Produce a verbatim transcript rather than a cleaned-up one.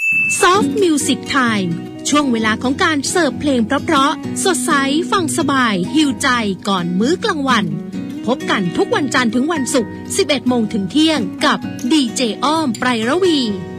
Soft Music Time ช่วงเวลาของการเสิร์ฟเพลงเพราะๆสดใสฟังสบายหิวใจก่อนมื้อกลางวันพบกันทุกวันจันทร์ถึงวันศุกร์ สิบเอ็ดโมง ถึงเที่ยงกับดีเจอ้อมไพรระวี